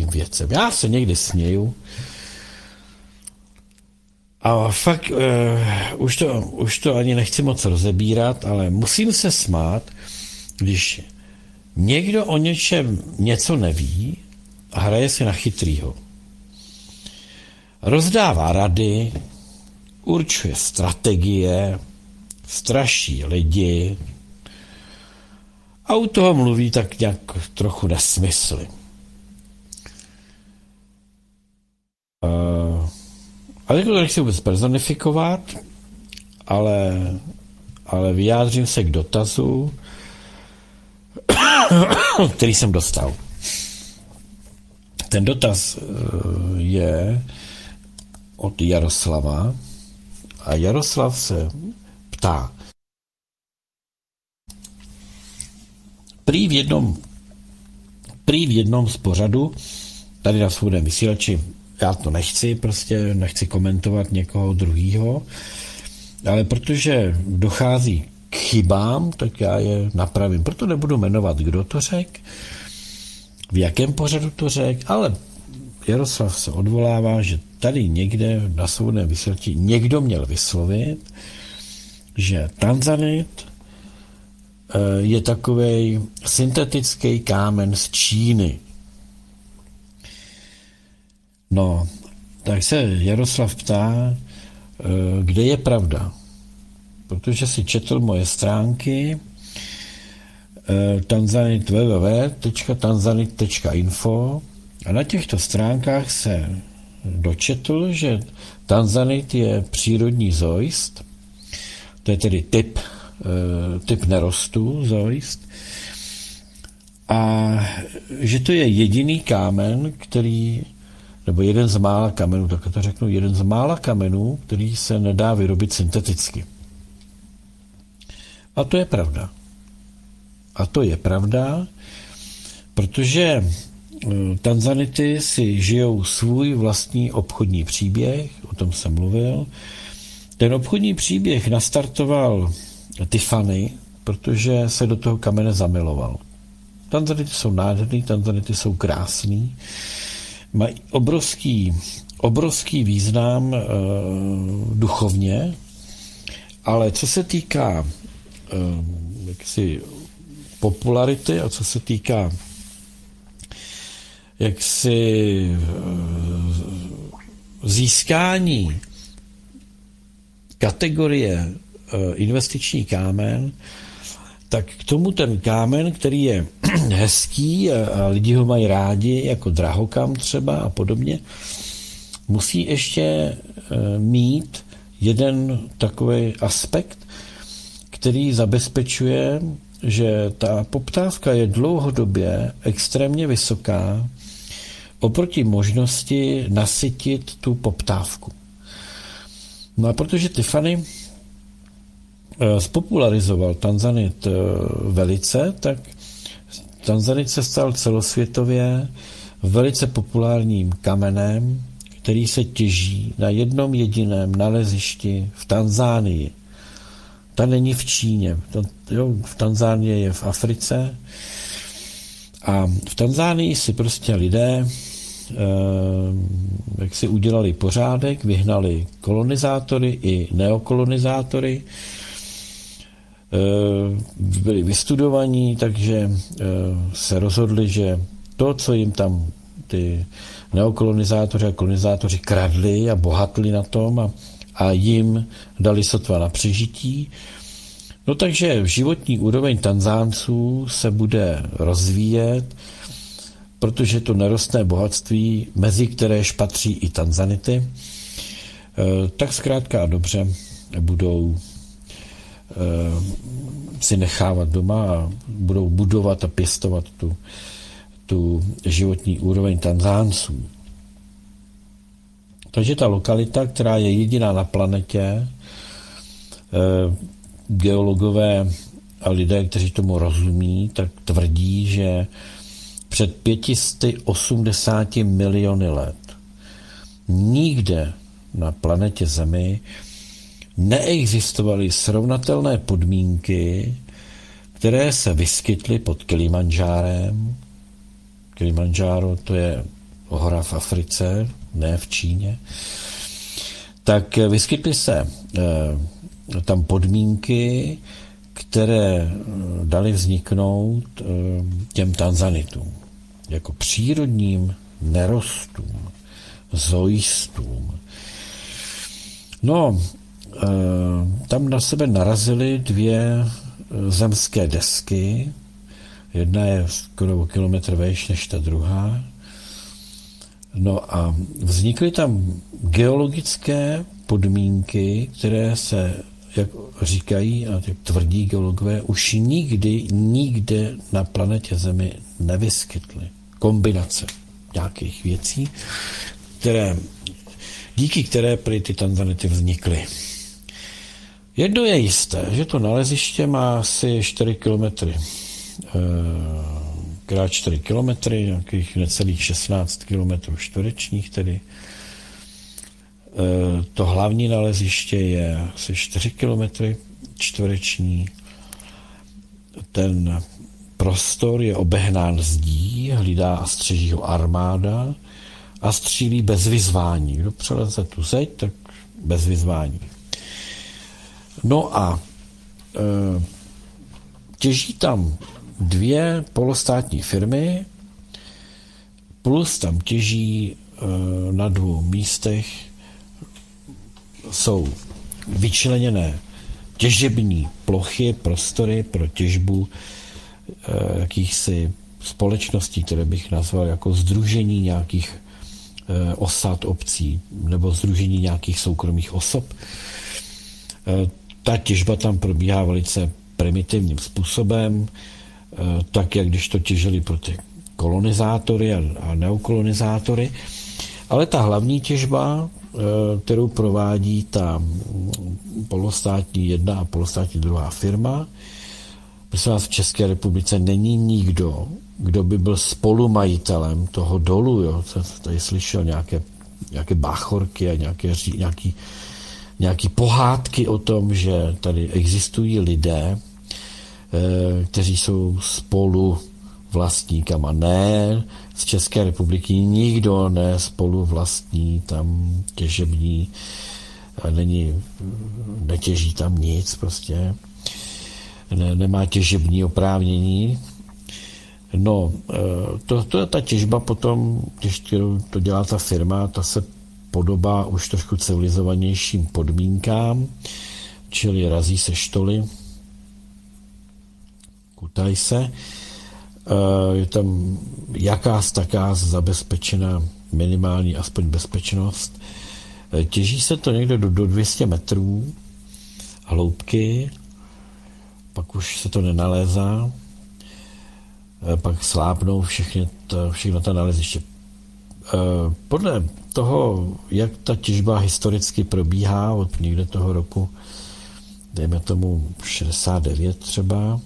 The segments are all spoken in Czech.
takovým věcem. Já se někdy směju. A fakt už to ani nechci moc rozebírat, ale musím se smát, když někdo o něčem něco neví a hraje si na chytrýho. Rozdává rady, určuje strategie, straší lidi a u toho mluví tak nějak trochu nesmysly. Ale to nechci vůbec personifikovat, ale vyjádřím se k dotazu, který jsem dostal. Ten dotaz je od Jaroslava a Jaroslav se ptá. Prý v jednom z pořadu, tady na Svobodném vysílači, já to nechci komentovat někoho druhýho, ale protože dochází k chybám, tak já je napravím. Proto nebudu jmenovat, kdo to řekl, v jakém pořadu to řekl, ale Jaroslav se odvolává, že tady někde na Svobodném vysílači někdo měl vyslovit, že tanzanit je takovej syntetický kámen z Číny. No, tak se Jaroslav ptá, kde je pravda. Protože si četl moje stránky www.tanzanit.info a na těchto stránkách se dočetl, že tanzanit je přírodní zoist, to je tedy typ nerostu zoist, a že to je jediný kámen, nebo jeden z mála kamenů, tak to řeknu, jeden z mála kamenů, který se nedá vyrobit synteticky. A to je pravda. Protože tanzanity si žijou svůj vlastní obchodní příběh, o tom jsem mluvil. Ten obchodní příběh nastartoval Tiffany, protože se do toho kamene zamiloval. Tanzanity jsou nádherný, tanzanity jsou krásný, mají obrovský význam duchovně, ale co se týká jaksi popularity a co se týká jaksi získání kategorie investiční kámen, tak k tomu ten kámen, který je hezký a lidi ho mají rádi, jako drahokam třeba a podobně, musí ještě mít jeden takový aspekt, který zabezpečuje, že ta poptávka je dlouhodobě extrémně vysoká oproti možnosti nasytit tu poptávku. No a protože Tiffany spopularizoval tanzanit velice, tak tanzanit se stal celosvětově velice populárním kamenem, který se těží na jednom jediném nalezišti v Tanzánii. Ta není v Číně. V Tanzánii je v Africe. A v Tanzánii si prostě lidé jak si udělali pořádek, vyhnali kolonizátory i neokolonizátory, byli vystudovaní, takže se rozhodli, že to, co jim tam ty neokolonizátoři a kolonizátoři kradli a bohatli na tom a jim dali sotva na přežití, no takže životní úroveň Tanzánců se bude rozvíjet, protože to nerostné bohatství, mezi kteréž patří i tanzanity, tak zkrátka a dobře budou si nechávat doma a budou budovat a pěstovat tu životní úroveň Tanzánců. Takže ta lokalita, která je jediná na planetě, geologové a lidé, kteří tomu rozumí, tak tvrdí, že před 580 miliony let nikde na planetě Zemi neexistovaly srovnatelné podmínky, které se vyskytly pod Kilimandžárem. Kilimandžáro to je hora v Africe, ne v Číně, tak vyskytly se tam podmínky, které daly vzniknout těm tanzanitům jako přírodním nerostům, zoistům. No, tam na sebe narazily dvě zemské desky. Jedna je skoro o kilometr vejš než ta druhá. No a vznikly tam geologické podmínky, které se, jak říkají a ty tvrdí geologové, už nikde na planetě Zemi nevyskytly. Kombinace nějakých věcí, díky které prý ty tanzanity vznikly. Jedno je jisté, že to naleziště má asi 4 kilometry krát 4 kilometry, nějakých necelých 16 kilometrů čtverečních tedy. To hlavní naleziště je asi 4 kilometry čtvereční. Ten prostor je obehnán zdí, hlídá a střeží ho armáda a střílí bez vyzvání. Kdo přeleze tu zeď, tak bez vyzvání. No a těží tam dvě polostátní firmy, plus tam těží na 2 místech, jsou vyčleněné těžební plochy, prostory pro těžbu jakýchsi společností, které bych nazval jako sdružení nějakých osad obcí nebo sdružení nějakých soukromých osob. Ta těžba tam probíhá velice primitivním způsobem, tak, jak když to těžili pro ty kolonizátory a neokolonizátory. Ale ta hlavní těžba, kterou provádí ta polostátní jedna a polostátní druhá firma, prosím vás, v České republice není nikdo, kdo by byl spolumajitelem toho dolu. Jo? Jsem tady slyšel nějaké báchorky a nějaký pohádky o tom, že tady existují lidé, kteří jsou spolu vlastníkama. Ne, z České republiky nikdo ne spolu vlastní tam těžební, netěží tam nic prostě, nemá těžební oprávnění. No, ta těžba potom, když to dělá ta firma, ta se podobá už trošku civilizovanějším podmínkám, čili razí se štoly, kutají se, je tam jakáž taká zabezpečena minimální aspoň bezpečnost. Těží se to někde do 200 metrů hloubky, pak už se to nenalézá, pak slábnou všechno ta naleziště. Podle toho, jak ta těžba historicky probíhá od někde toho roku, dejme tomu 69 třeba,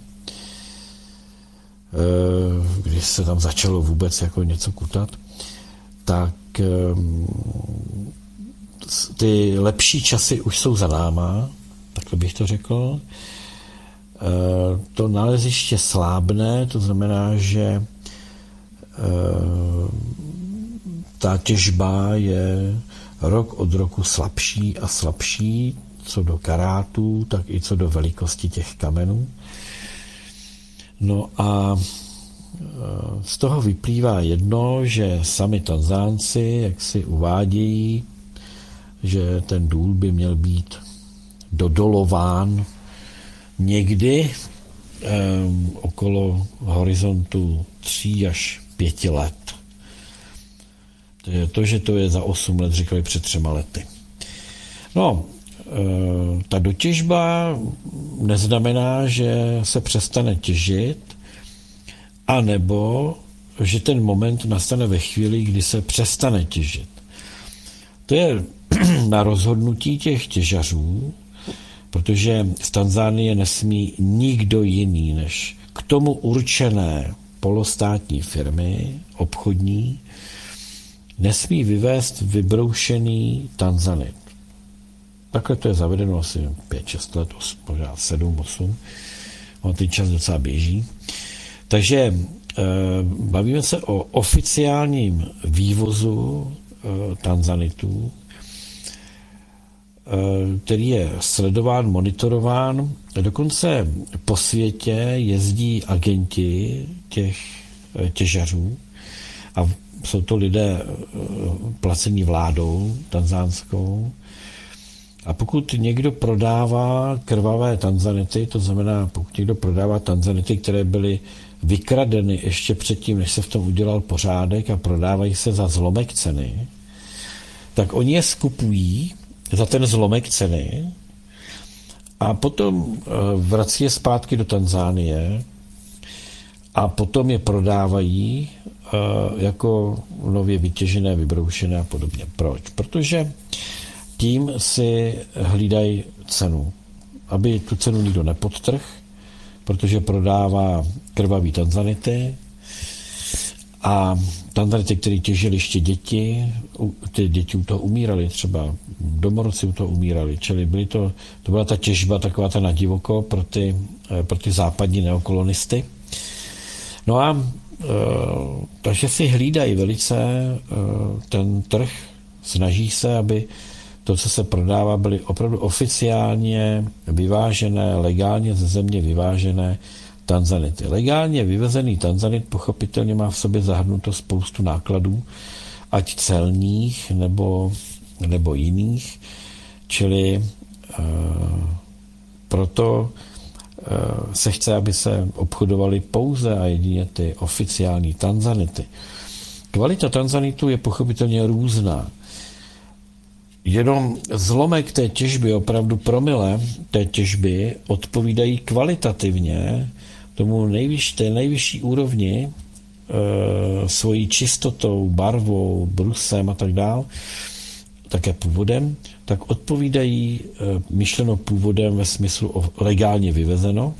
když se tam začalo vůbec jako něco kutat, tak ty lepší časy už jsou za náma, takhle bych to řekl. To naleziště slábne, to znamená, že ta těžba je rok od roku slabší a slabší, co do karátů, tak i co do velikosti těch kamenů. No a z toho vyplývá jedno, že sami Tanzánci, jak si uvádějí, že ten důl by měl být dodolován někdy okolo horizontu 3 až 5 let. To, že to je za 8 let, říkali před 3 lety. No, ta dotěžba neznamená, že se přestane těžit, anebo že ten moment nastane ve chvíli, kdy se přestane těžit. To je na rozhodnutí těch těžařů, protože z Tanzánie nesmí nikdo jiný než k tomu určené polostátní firmy, obchodní, nesmí vyvést vybroušený tanzanit. Takhle to je zavedeno asi 5-6 let, možná 7-8. On ten čas docela běží. Takže bavíme se o oficiálním vývozu tanzanitů, který je sledován, monitorován. Dokonce po světě jezdí agenti těch těžařů a jsou to lidé placení vládou tanzánskou. A pokud někdo prodává krvavé tanzanity, to znamená, pokud někdo prodává tanzanity, které byly vykradeny ještě předtím, než se v tom udělal pořádek a prodávají se za zlomek ceny, tak oni je skupují za ten zlomek ceny a potom vrací je zpátky do Tanzánie a potom je prodávají jako nově vytěžené, vybroušené a podobně. Proč? Protože tím si hlídají cenu, aby tu cenu nikdo nepodtrhl, protože prodává krvavý tanzanity a tanzanity, které těžili ještě děti, ty děti u toho umírali, třeba domorodci u toho umírali, čili to byla ta těžba taková ta nadivoko pro ty západní neokolonisty. No a takže si hlídají velice ten trh, snaží se, aby to, co se prodává, byly opravdu oficiálně vyvážené, legálně ze země vyvážené tanzanity. Legálně vyvezený tanzanit pochopitelně má v sobě zahrnuto spoustu nákladů, ať celních nebo jiných, čili proto se chce, aby se obchodovaly pouze a jedině ty oficiální tanzanity. Kvalita tanzanitu je pochopitelně různá. Jenom zlomek té těžby, opravdu promile té těžby, odpovídají kvalitativně tomu té nejvyšší úrovni svojí čistotou, barvou, brusem a tak dál, také původem, tak odpovídají myšleno původem ve smyslu legálně vyvezeno,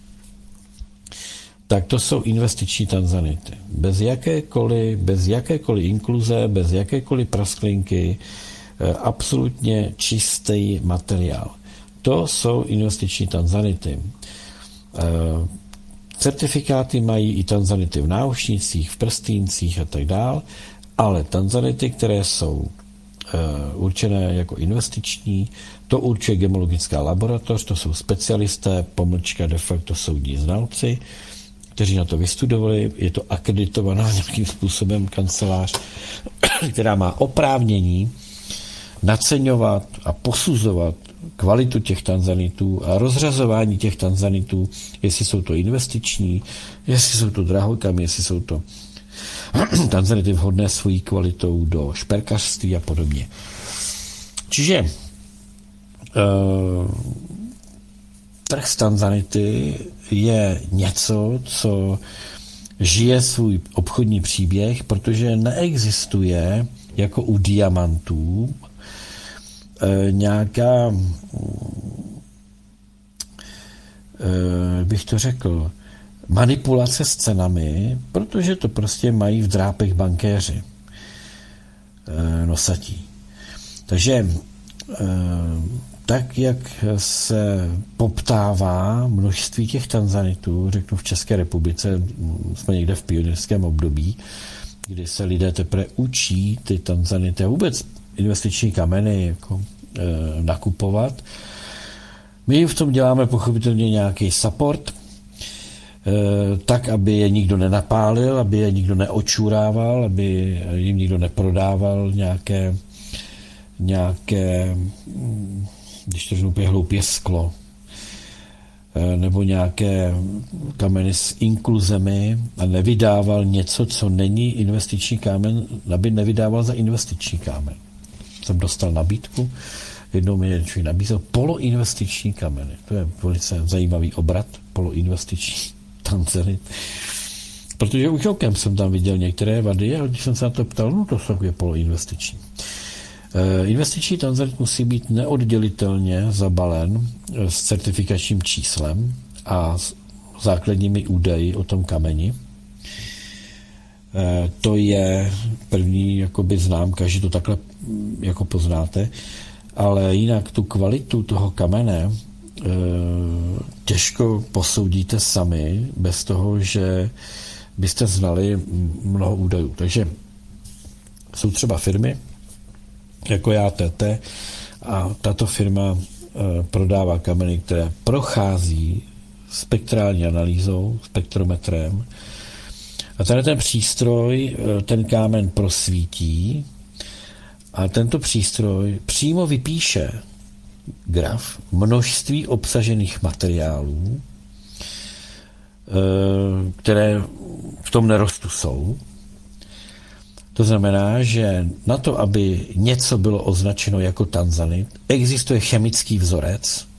tak to jsou investiční tanzanity. Bez jakékoliv inkluze, bez jakékoliv prasklinky, absolutně čistý materiál. To jsou investiční tanzanity. Certifikáty mají i tanzanity v náušnicích, v prstýncích a tak dál, ale tanzanity, které jsou určené jako investiční, to určuje gemologická laboratoř, to jsou specialisté, pomlčka de facto soudní znalci, kteří na to vystudovali, je to akreditovaná nějakým způsobem kancelář, která má oprávnění naceňovat a posuzovat kvalitu těch tanzanitů a rozřazování těch tanzanitů, jestli jsou to investiční, jestli jsou to drahokamy, jestli jsou to tanzanity vhodné svojí kvalitou do šperkařství a podobně. Čiže trh s tanzanity je něco, co žije svůj obchodní příběh, protože neexistuje jako u diamantů nějaká, bych to řekl, manipulace s cenami, protože to prostě mají v drápech bankéři nosatí. Takže tak, jak se poptává množství těch tanzanitů, řeknu v České republice, jsme někde v pionýrském období, kdy se lidé teprve učí ty tanzanity a vůbec investiční kameny jako nakupovat. My jim v tom děláme pochopitelně nějaký support, tak, aby je nikdo nenapálil, aby je nikdo neočurával, aby jim nikdo neprodával nějaké, když to řeknu úplně hloupě, sklo, nebo nějaké kameny s inkluzemi a nevydával něco, co není investiční kámen, aby nevydával za investiční kámen. Jsem dostal nabídku, jednou mi člověk nabízel poloinvestiční kameny. To je velice zajímavý obrat, poloinvestiční tanzanit. Protože už okem jsem tam viděl některé vady a když jsem se na to ptal, no to jsou takové poloinvestiční. Investiční tanzanit musí být neoddělitelně zabalen s certifikačním číslem a s základními údaji o tom kameni. To je první jakoby známka, že to takhle jako poznáte, ale jinak tu kvalitu toho kamene těžko posoudíte sami, bez toho, že byste znali mnoho údajů. Takže jsou třeba firmy, jako já TT, a tato firma prodává kameny, které prochází spektrální analýzou, spektrometrem. A ten přístroj ten kámen prosvítí a tento přístroj přímo vypíše graf množství obsažených materiálů, které v tom nerostu jsou. To znamená, že na to, aby něco bylo označeno jako tanzanit, existuje chemický vzorec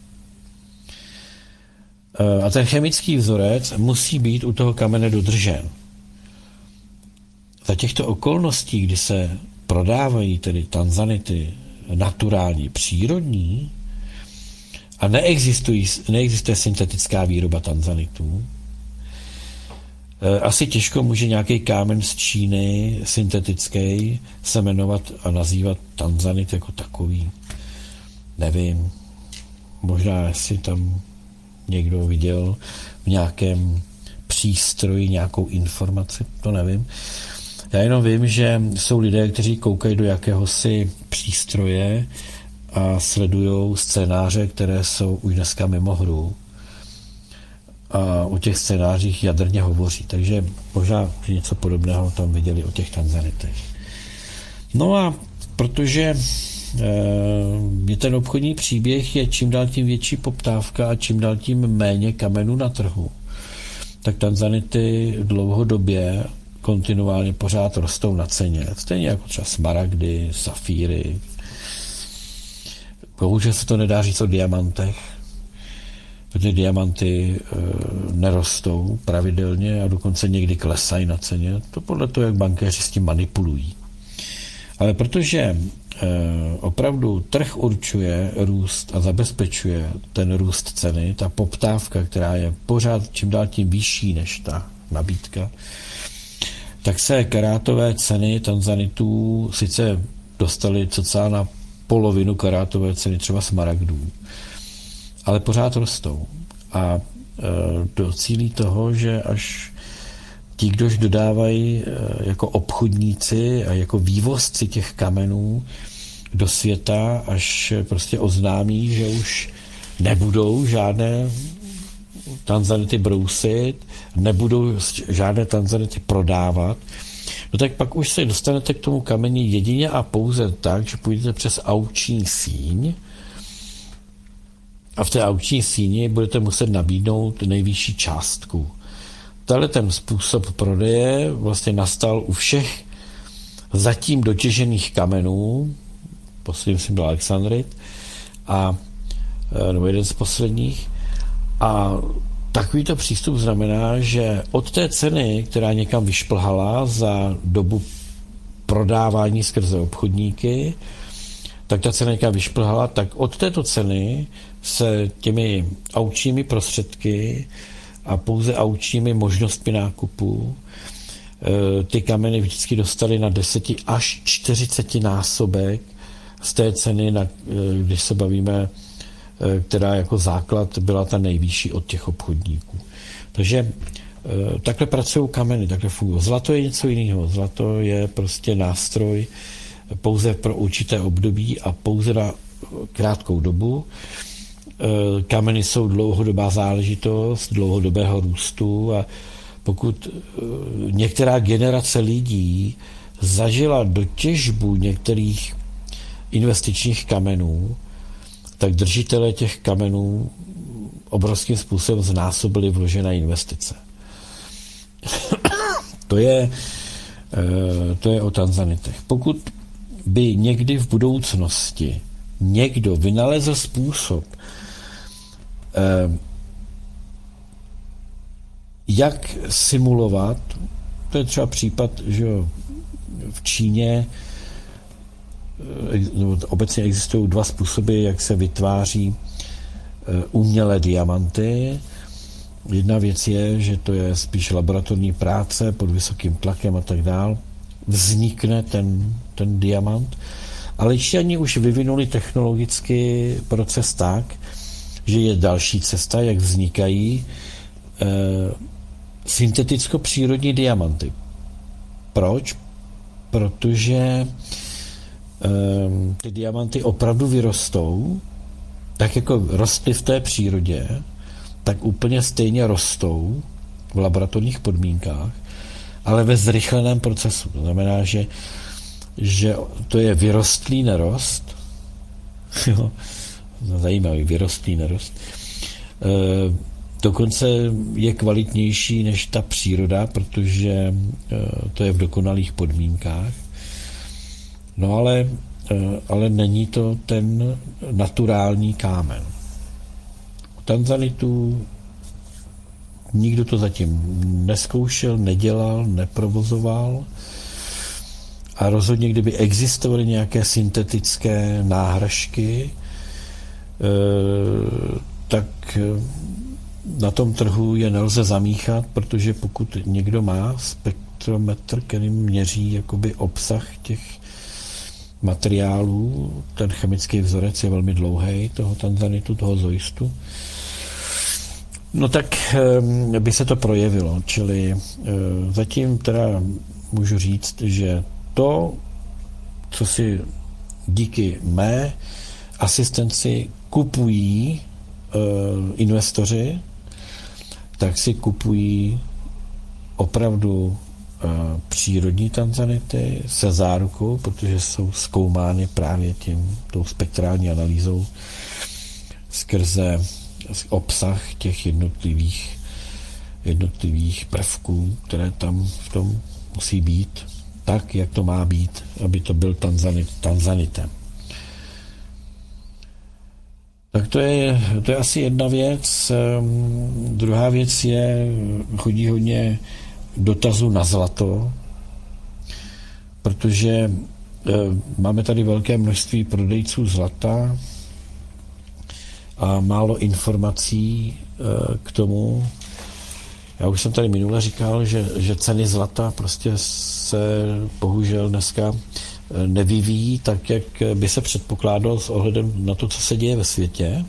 a ten chemický vzorec musí být u toho kamene dodržen. Za těchto okolností, kdy se prodávají tedy tanzanity naturální, přírodní a neexistuje syntetická výroba tanzanitů, asi těžko může nějaký kámen z Číny syntetický se jmenovat a nazývat tanzanit jako takový. Nevím. Možná si tam někdo viděl v nějakém přístroji nějakou informaci, to nevím. Já jenom vím, že jsou lidé, kteří koukají do jakéhosi přístroje a sledují scénáře, které jsou už dneska mimo hru. A o těch scénářích jadrně hovoří. Takže možná něco podobného tam viděli o těch tanzanitech. No a protože ten obchodní příběh je čím dál tím větší poptávka a čím dál tím méně kamenů na trhu, tak tanzanity dlouhodobě kontinuálně pořád rostou na ceně. Stejně jako třeba smaragdy, safíry. Bohužel se to nedá říct o diamantech, protože diamanty nerostou pravidelně a dokonce někdy klesají na ceně. To podle toho, jak bankéři s tím manipulují. Ale protože opravdu trh určuje růst a zabezpečuje ten růst ceny, ta poptávka, která je pořád čím dál tím vyšší než ta nabídka, tak se karátové ceny tanzanitů sice dostaly cca na polovinu karátové ceny třeba smaragdů, ale pořád rostou. A docílí toho, že až ti, kdož dodávají jako obchodníci a jako vývozci těch kamenů do světa, až prostě oznámí, že už nebudou žádné tanzanity brousit, nebudou žádné tanzanity prodávat, no tak pak už se dostanete k tomu kameni jedině a pouze tak, že půjdete přes aukční síň a v té aukční síni budete muset nabídnout nejvyšší částku. Tenhle ten způsob prodeje vlastně nastal u všech zatím dotěžených kamenů, posledním jsem byl Alexandrit, nebo jeden z posledních, a takovýto přístup znamená, že od té ceny, která někam vyšplhala za dobu prodávání skrze obchodníky, tak ta cena někam vyšplhala, tak od této ceny se těmi aukčními prostředky a pouze aukčními možnostmi nákupu ty kameny vždycky dostaly na 10 až 40 násobek z té ceny, když se bavíme, která jako základ byla ta nejvyšší od těch obchodníků. Takže takhle pracují kameny, takhle fungují. Zlato je něco jiného. Zlato je prostě nástroj pouze pro určité období a pouze na krátkou dobu. Kameny jsou dlouhodobá záležitost, dlouhodobého růstu a pokud některá generace lidí zažila dotěžbu některých investičních kamenů, tak držitelé těch kamenů obrovským způsobem znásobili vložené investice. To je o tanzanitech. Pokud by někdy v budoucnosti někdo vynalezl způsob, jak simulovat, to je třeba případ, že v Číně obecně existují dva způsoby, jak se vytváří umělé diamanty. Jedna věc je, že to je spíš laboratorní práce pod vysokým tlakem a tak dál. Vznikne ten diamant, ale Číňani už vyvinuli technologický proces tak, že je další cesta, jak vznikají synteticko-přírodní diamanty. Proč? Protože ty diamanty opravdu vyrostou, tak jako rostly v té přírodě, tak úplně stejně rostou v laboratorních podmínkách, ale ve zrychleném procesu. To znamená, že to je vyrostlý nerost, jo, zajímavý, vyrostlý nerost, dokonce je kvalitnější než ta příroda, protože to je v dokonalých podmínkách. No ale není to ten naturální kámen. U tanzanitů nikdo to zatím nezkoušel, nedělal, neprovozoval a rozhodně, kdyby existovaly nějaké syntetické náhražky, tak na tom trhu je nelze zamíchat, protože pokud někdo má spektrometr, který měří jakoby obsah těch materiálů, ten chemický vzorec je velmi dlouhý, toho tanzanitu, toho zoistu, no tak by se to projevilo. Čili zatím teda můžu říct, že to, co si díky mé asistenci kupují investoři, tak si kupují opravdu přírodní tanzanity se zárukou, protože jsou zkoumány právě tou spektrální analýzou skrze obsah těch jednotlivých prvků, které tam v tom musí být, tak, jak to má být, aby to byl tanzanitem. Tak to je asi jedna věc. Druhá věc chodí hodně dotazů na zlato, protože máme tady velké množství prodejců zlata a málo informací k tomu. Já už jsem tady minule říkal, že ceny zlata prostě se bohužel dneska nevyvíjí tak, jak by se předpokládalo s ohledem na to, co se děje ve světě.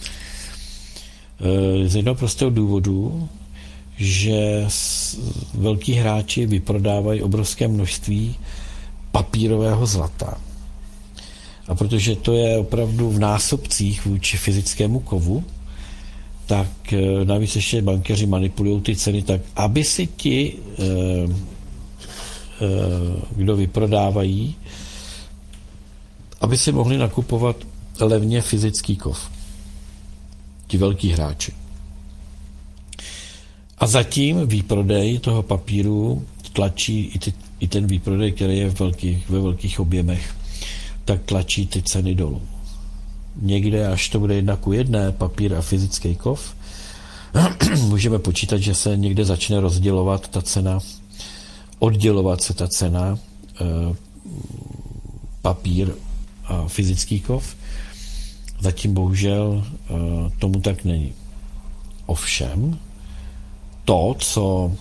Z jednoho prostého důvodu, že velký hráči vyprodávají obrovské množství papírového zlata. A protože to je opravdu v násobcích vůči fyzickému kovu, tak navíc ještě bankéři manipulují ty ceny tak, aby si ti, kdo vyprodávají, aby si mohli nakupovat levně fyzický kov. Ti velký hráči. A zatím výprodej toho papíru tlačí i ten výprodej, který je ve velkých objemech, tak tlačí ty ceny dolů. Někde, až to bude 1:1, papír a fyzický kov, můžeme počítat, že se někde začne rozdělovat ta cena, oddělovat se ta cena papír a fyzický kov. Zatím bohužel tomu tak není. Ovšem, to, co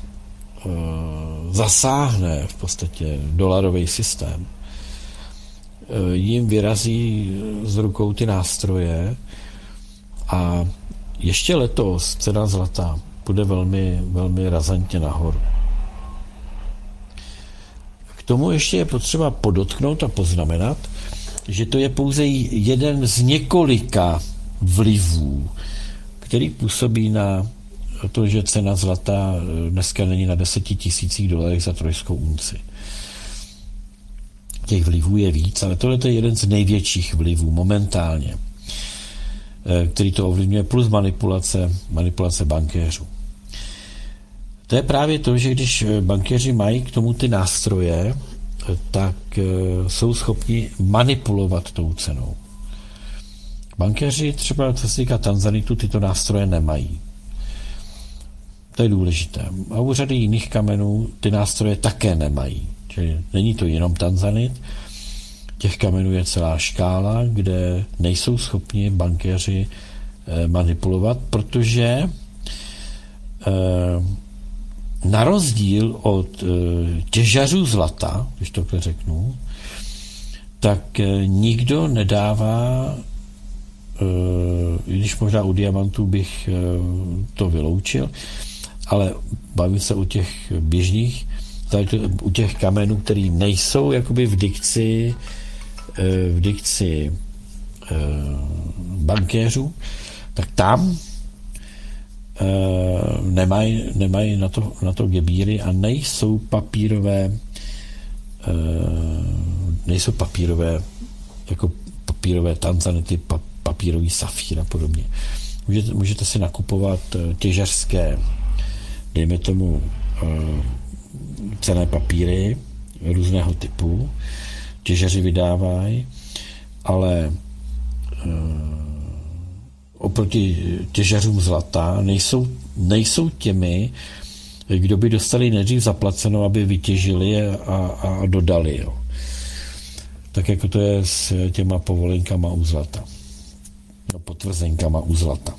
zasáhne v podstatě dolarový systém, jim vyrazí z rukou ty nástroje a ještě letos cena zlata bude velmi, velmi razantně nahoru. K tomu ještě je potřeba podotknout a poznamenat, že to je pouze jeden z několika vlivů, který působí na to, že cena zlata dneska není na $10,000 za trojskou unci. Těch vlivů je víc, ale tohle je jeden z největších vlivů momentálně, který to ovlivňuje, plus manipulace bankéřů. To je právě to, že když bankéři mají k tomu ty nástroje, tak jsou schopni manipulovat tou cenou. Bankéři třeba, co se týká tanzanitu, tyto nástroje nemají. To je důležité. A u řady jiných kamenů ty nástroje také nemají. Čili není to jenom tanzanit, těch kamenů je celá škála, kde nejsou schopni bankéři manipulovat, protože na rozdíl od těžařů zlata, když to řeknu, tak nikdo nedává, i když možná u diamantů bych to vyloučil, ale bavím se o těch běžných, u těch kamenů, který nejsou jakoby v dikci bankéřů, tak tam nemají na to gebíry a nejsou papírové tanzanity, papírový safír a podobně. Můžete si nakupovat těžařské, dejme tomu, cenné papíry různého typu. Těžaři vydávají, ale oproti těžařům zlata nejsou těmi, kdo by dostali nejdřív zaplaceno, aby vytěžili a dodali. Jo. Tak jako to je s těma povolenkama u zlata. No, potvrzenkama u zlata.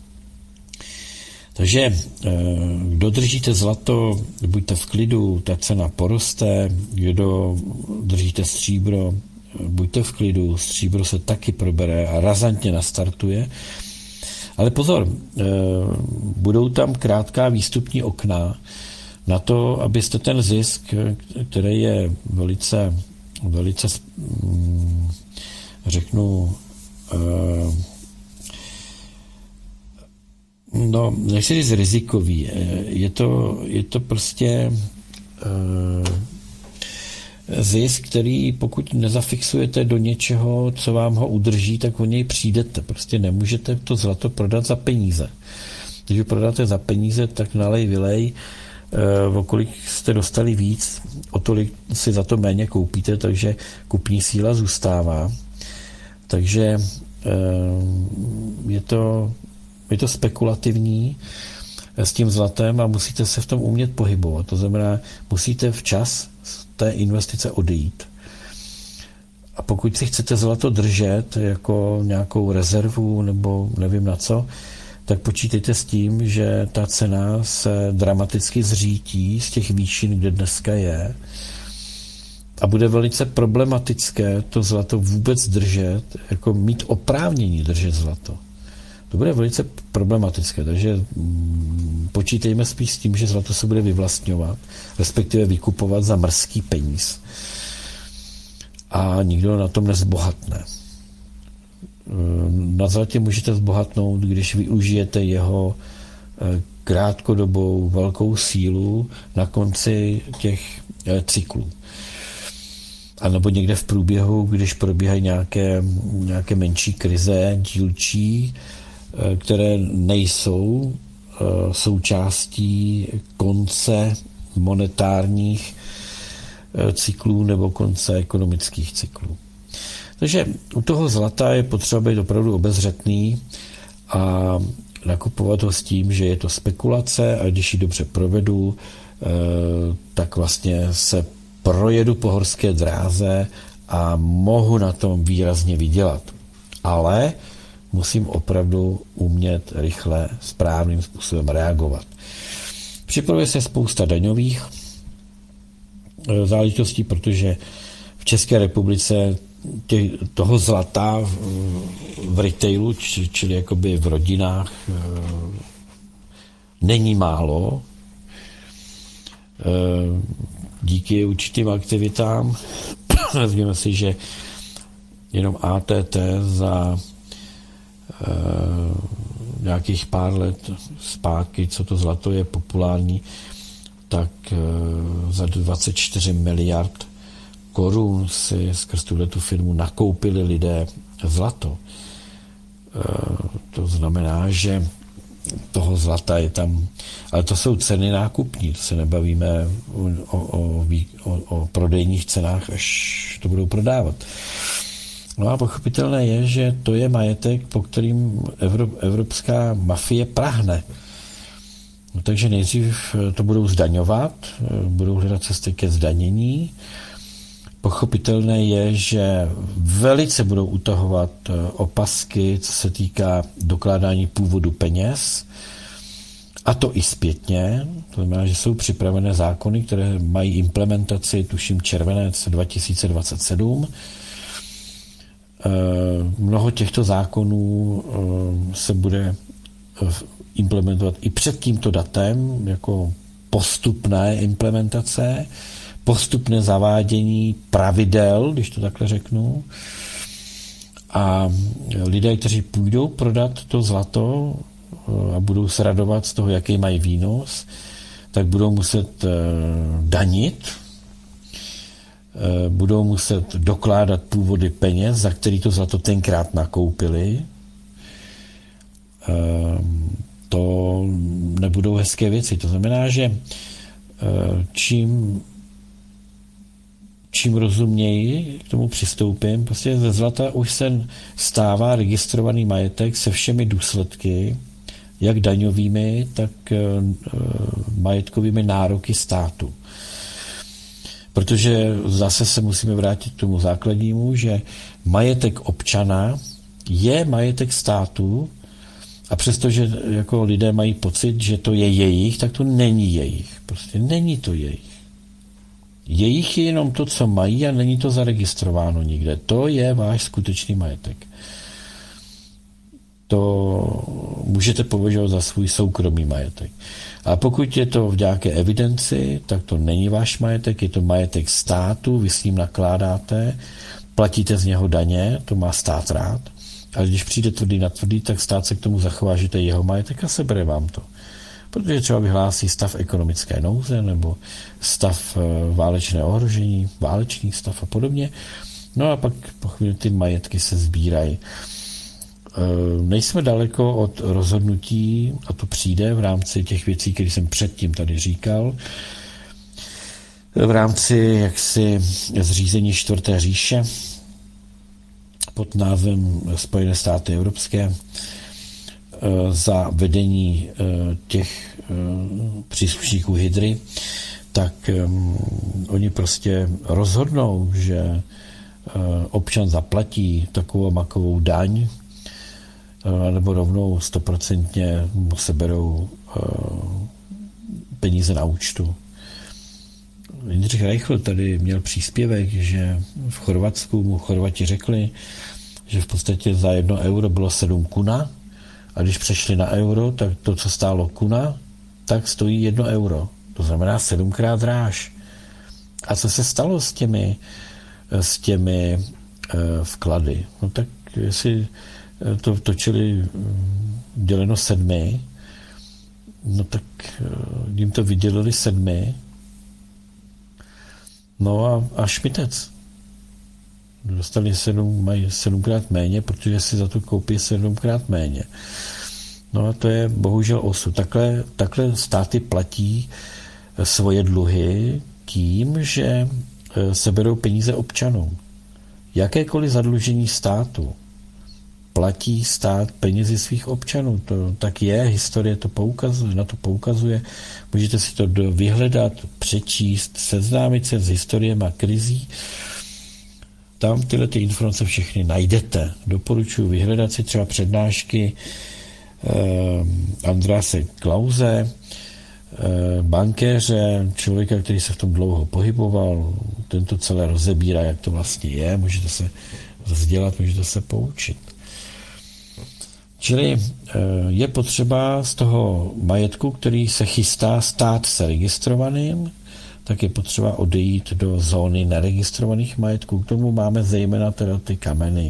Takže kdo držíte zlato, buďte v klidu, ta cena poroste, kdo držíte stříbro, buďte v klidu, stříbro se taky probere a razantně nastartuje. Ale pozor, budou tam krátká výstupní okna na to, abyste ten zisk, který je velice řeknu, nechci říct rizikový, je to prostě zisk, který pokud nezafixujete do něčeho, co vám ho udrží, tak o něj přijdete. Prostě nemůžete to zlato prodat za peníze. Když ho prodáte za peníze, tak nalej, vylej, o kolik jste dostali víc, o tolik si za to méně koupíte, takže kupní síla zůstává. Takže je to spekulativní s tím zlatem a musíte se v tom umět pohybovat. To znamená, musíte včas z té investice odejít. A pokud si chcete zlato držet jako nějakou rezervu nebo nevím na co, tak počítejte s tím, že ta cena se dramaticky zřítí z těch výšin, kde dneska je. A bude velice problematické to zlato vůbec držet, jako mít oprávnění držet zlato. To bude velice problematické, takže počítejme spíš s tím, že zlato se bude vyvlastňovat, respektive vykupovat za mrzký peníz. A nikdo na tom nezbohatne. Na zlatě můžete zbohatnout, když využijete jeho krátkodobou velkou sílu na konci těch cyklů. A nebo někde v průběhu, když probíhají nějaké menší krize, dílčí, které nejsou součástí konce monetárních cyklů nebo konce ekonomických cyklů. Takže u toho zlata je potřeba být opravdu obezřetný a nakupovat ho s tím, že je to spekulace a když ji dobře provedu, tak vlastně se projedu po horské dráze a mohu na tom výrazně vydělat. Ale musím opravdu umět rychle, správným způsobem reagovat. Připravuje se spousta daňových záležitostí, protože v České republice toho zlata v retailu, čili jakoby v rodinách, není málo. Díky určitým aktivitám. Vezměme si, že jenom ATT za nějakých pár let zpátky, co to zlato je populární, tak za 24 miliard korun si skrz tu firmu nakoupili lidé zlato. To znamená, že toho zlata je tam, ale to jsou ceny nákupní, to se nebavíme o prodejních cenách, až to budou prodávat. No a pochopitelné je, že to je majetek, po kterým evropská mafie prahne. No, takže nejdřív to budou zdaňovat, budou hledat cesty ke zdanění. Pochopitelné je, že velice budou utahovat opasky, co se týká dokládání původu peněz, a to i zpětně. To znamená, že jsou připravené zákony, které mají implementaci, tuším červenec 2027. Mnoho těchto zákonů se bude implementovat i před tímto datem, jako postupné implementace, postupné zavádění pravidel, když to takhle řeknu. A lidé, kteří půjdou prodat to zlato a budou se radovat z toho, jaký mají výnos, tak budou muset danit, budou muset dokládat původy peněz, za který to zlato tenkrát nakoupili. To nebudou hezké věci. To znamená, že čím rozumněji k tomu přistoupím, prostě ze zlata už se stává registrovaný majetek se všemi důsledky, jak daňovými, tak majetkovými nároky státu. Protože zase se musíme vrátit k tomu základnímu, že majetek občana je majetek státu a přestože jako lidé mají pocit, že to je jejich, tak to není jejich. Prostě není to jejich. Jejich je jenom to, co mají a není to zaregistrováno nikde. To je váš skutečný majetek. To můžete považovat za svůj soukromý majetek. A pokud je to v nějaké evidenci, tak to není váš majetek, je to majetek státu, vy s ním nakládáte, platíte z něho daně, to má stát rád, ale když přijde tvrdý na tvrdý, tak stát se k tomu zachová, že to je jeho majetek a sebere vám to. Protože třeba vyhlásí stav ekonomické nouze nebo stav válečné ohrožení, válečný stav a podobně. No a pak po chvíli ty majetky se sbírají. Nejsme daleko od rozhodnutí, a to přijde v rámci těch věcí, které jsem předtím tady říkal, v rámci jaksi zřízení čtvrté říše pod názvem Spojené státy evropské za vedení těch příslušníků Hydry, tak oni prostě rozhodnou, že občan zaplatí takovou makovou daň, nebo rovnou 100% mu seberou peníze na účtu. Jindřich Reichl tady měl příspěvek, že v Chorvatsku mu Chorvati řekli, že v podstatě za 1 euro bylo 7 kuna a když přešli na euro, tak to, co stálo kuna, tak stojí 1 euro. To znamená 7krát dráž. A co se stalo s těmi vklady? No tak jestli to točili děleno 7, no tak jim to vydělili 7, no a šmitec. Dostali mají 7krát méně, protože si za to koupí 7krát méně. No a to je bohužel osud. Takhle státy platí svoje dluhy tím, že seberou peníze občanům. Jakékoliv zadlužení státu platí stát penězi svých občanů. To tak je, historie to poukazuje, na to poukazuje. Můžete si to vyhledat, přečíst, seznámit se s historiemi a krizí. Tam tyhle ty informace všechny najdete. Doporučuji vyhledat si třeba přednášky Andrease Klause, bankéře, člověka, který se v tom dlouho pohyboval, tento celé rozebírá, jak to vlastně je, můžete se vzdělat, můžete se poučit. Čili je potřeba z toho majetku, který se chystá stát se registrovaným, tak je potřeba odejít do zóny neregistrovaných majetků. K tomu máme zejména teda ty kameny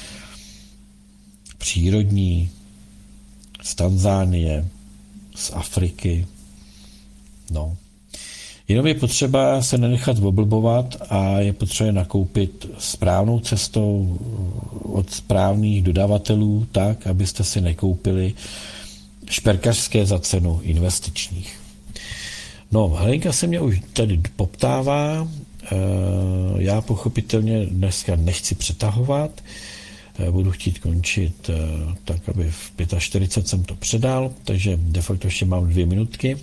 přírodní, z Tanzánie, z Afriky. No. Jenom je potřeba se nenechat oblbovat a je potřeba je nakoupit správnou cestou od správných dodavatelů tak, abyste si nekoupili šperkařské za cenu investičních. No, Helenka se mě už tady poptává, já pochopitelně dneska nechci přetahovat, budu chtít končit tak, aby v 45 jsem to předal, takže de facto ještě mám 2 minutky.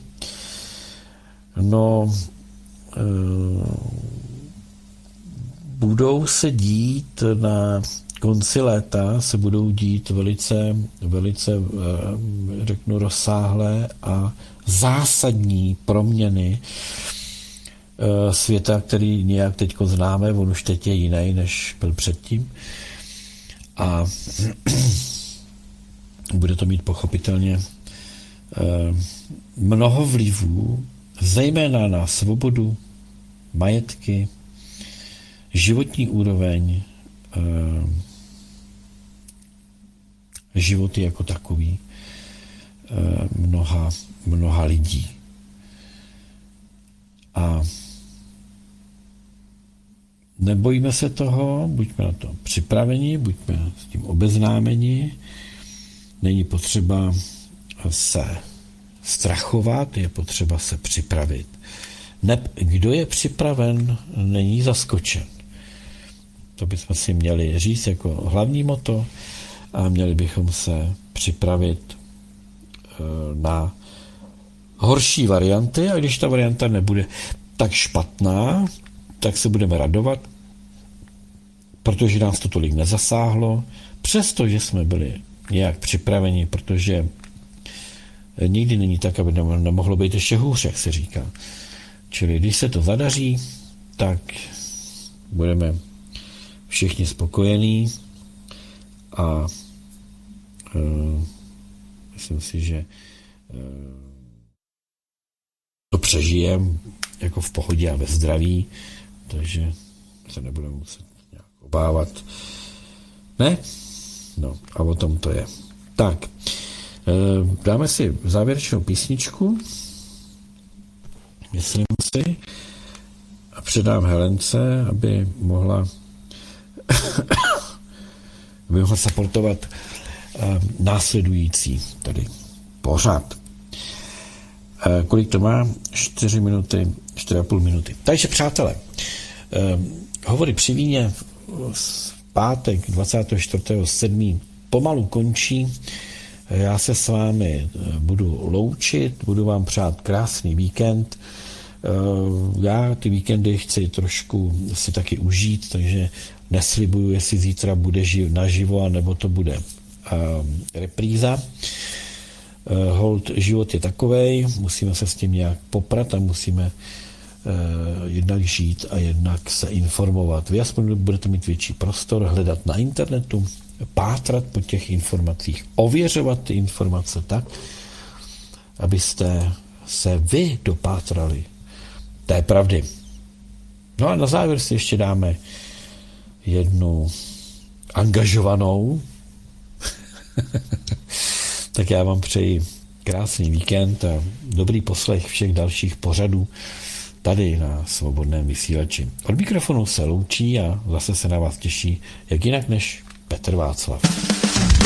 No, budou se dít na konci léta, se budou dít velice řeknu, rozsáhlé a zásadní proměny světa, který nějak teď známe, on už teď je jiný, než byl předtím. A bude to mít pochopitelně mnoho vlivů, zejména na svobodu, majetky, životní úroveň, životy jako takový mnoha lidí. A nebojíme se toho, buďme na to připraveni, buďme s tím obeznámeni. Není potřeba se strachovat, je potřeba se připravit. Kdo je připraven, není zaskočen. To bychom si měli říct jako hlavní motto a měli bychom se připravit na horší varianty a když ta varianta nebude tak špatná, tak se budeme radovat, protože nás to tolik nezasáhlo, přestože jsme byli nějak připraveni, protože nikdy není tak, aby nemohlo být ještě hůř, jak se říká. Čili když se to zadaří, tak budeme všichni spokojení a myslím si, že to přežijeme jako v pohodě a ve zdraví, takže se nebudeme muset nějak obávat. Ne? No a o tom to je. Tak, dáme si závěrečnou písničku, myslím si, a předám Helence, aby mohla supportovat následující tady pořád. Kolik to má? 4 minuty, 4,5 minuty. Takže přátelé, hovory při víně v pátek 24.7. pomalu končí. Já se s vámi budu loučit, budu vám přát krásný víkend. Já ty víkendy chci trošku si taky užít, takže neslibuju, jestli zítra bude naživo, anebo to bude repríza. Hold, život je takovej, musíme se s tím nějak poprat a musíme jednak žít a jednak se informovat. Vy aspoň budete mít větší prostor, hledat na internetu, pátrat po těch informacích, ověřovat ty informace tak, abyste se vy dopátrali té pravdy. No a na závěr si ještě dáme jednu angažovanou. Tak já vám přeji krásný víkend a dobrý poslech všech dalších pořadů tady na Svobodném vysílači. Od mikrofonu se loučí a zase se na vás těší, jak jinak než Petr Václav.